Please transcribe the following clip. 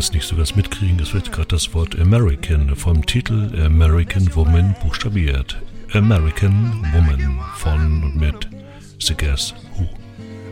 das nicht so ganz mitkriegen, es wird gerade das Wort American vom Titel American Woman buchstabiert. American Woman von und mit The Guess Who.